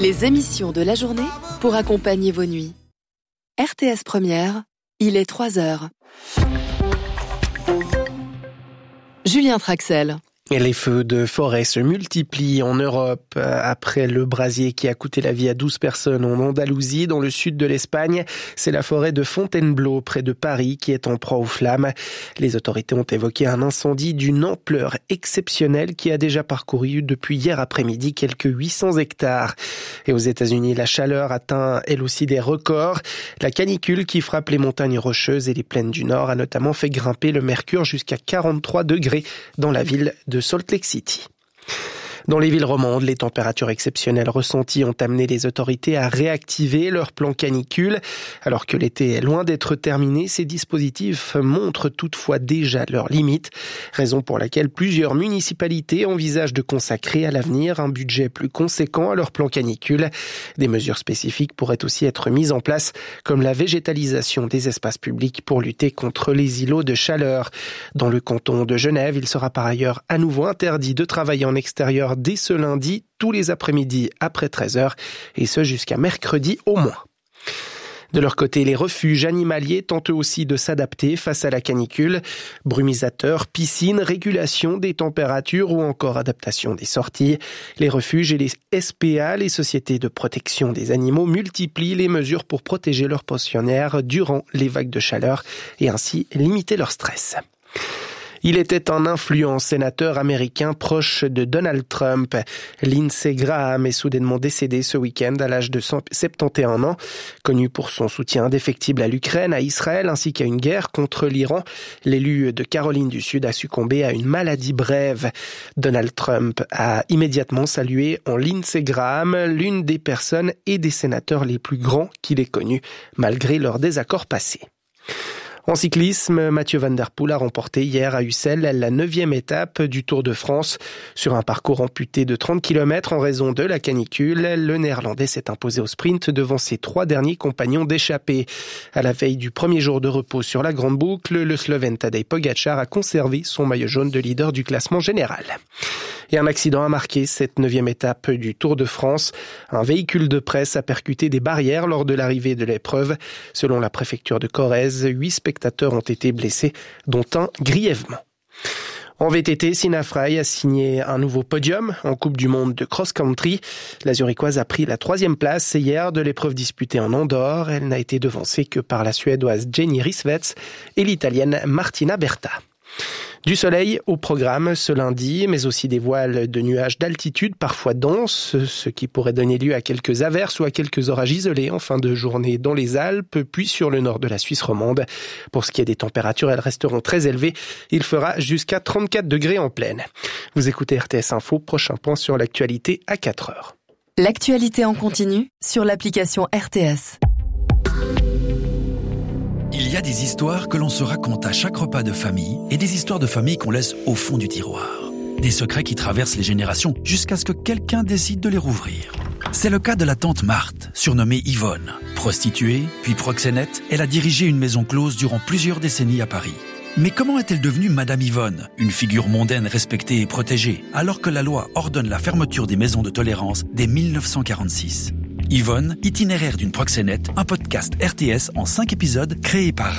Les émissions de la journée pour accompagner vos nuits. RTS Première, il est 3h. Julien Traxel. Et les feux de forêt se multiplient en Europe après le brasier qui a coûté la vie à 12 personnes en Andalousie, dans le sud de l'Espagne. C'est la forêt de Fontainebleau, près de Paris, qui est en proie aux flammes. Les autorités ont évoqué un incendie d'une ampleur exceptionnelle qui a déjà parcouru depuis hier après-midi quelques 800 hectares. Et aux États-Unis, la chaleur atteint elle aussi des records. La canicule qui frappe les montagnes rocheuses et les plaines du Nord a notamment fait grimper le mercure jusqu'à 43 degrés dans la ville de Salt Lake City. Dans les villes romandes, les températures exceptionnelles ressenties ont amené les autorités à réactiver leur plan canicule. Alors que l'été est loin d'être terminé, ces dispositifs montrent toutefois déjà leurs limites, raison pour laquelle plusieurs municipalités envisagent de consacrer à l'avenir un budget plus conséquent à leur plan canicule. Des mesures spécifiques pourraient aussi être mises en place, comme la végétalisation des espaces publics pour lutter contre les îlots de chaleur. Dans le canton de Genève, il sera par ailleurs à nouveau interdit de travailler en extérieur dès ce lundi, tous les après-midi après 13h, et ce jusqu'à mercredi au moins. De leur côté, les refuges animaliers tentent eux aussi de s'adapter face à la canicule. Brumisateurs, piscines, régulation des températures ou encore adaptation des sorties. Les refuges et les SPA, les sociétés de protection des animaux, multiplient les mesures pour protéger leurs pensionnaires durant les vagues de chaleur et ainsi limiter leur stress. Il était un influent sénateur américain proche de Donald Trump. Lindsey Graham est soudainement décédé ce week-end à l'âge de 71 ans. Connu pour son soutien indéfectible à l'Ukraine, à Israël ainsi qu'à une guerre contre l'Iran, l'élu de Caroline du Sud a succombé à une maladie brève. Donald Trump a immédiatement salué en Lindsey Graham l'une des personnes et des sénateurs les plus grands qu'il ait connus, malgré leurs désaccords passés. En cyclisme, Mathieu Van Der Poel a remporté hier à Ussel la 9e étape du Tour de France. Sur un parcours amputé de 30 km en raison de la canicule, le Néerlandais s'est imposé au sprint devant ses 3 derniers compagnons d'échappée. À la veille du premier jour de repos sur la grande boucle, le Slovène Tadej Pogačar a conservé son maillot jaune de leader du classement général. Et un accident a marqué cette 9e étape du Tour de France. Un véhicule de presse a percuté des barrières lors de l'arrivée de l'épreuve. Selon la préfecture de Corrèze, 8 spectateurs ont été blessés, dont un grièvement. En VTT, Sina Frey a signé un nouveau podium en Coupe du Monde de cross-country. La Zurichoise a pris la 3e place hier de l'épreuve disputée en Andorre. Elle n'a été devancée que par la Suédoise Jenny Rissveds et l'Italienne Martina Berta. Du soleil au programme ce lundi, mais aussi des voiles de nuages d'altitude, parfois denses, ce qui pourrait donner lieu à quelques averses ou à quelques orages isolés en fin de journée dans les Alpes, puis sur le nord de la Suisse romande. Pour ce qui est des températures, elles resteront très élevées. Il fera jusqu'à 34 degrés en plaine. Vous écoutez RTS Info, prochain point sur l'actualité à 4h. L'actualité en continu sur l'application RTS. Il y a des histoires que l'on se raconte à chaque repas de famille et des histoires de famille qu'on laisse au fond du tiroir. Des secrets qui traversent les générations jusqu'à ce que quelqu'un décide de les rouvrir. C'est le cas de la tante Marthe, surnommée Yvonne. Prostituée, puis proxénète, elle a dirigé une maison close durant plusieurs décennies à Paris. Mais comment est-elle devenue Madame Yvonne, une figure mondaine respectée et protégée, alors que la loi ordonne la fermeture des maisons de tolérance dès 1946 ? Yvonne, itinéraire d'une proxénète, un podcast RTS en 5 épisodes créé par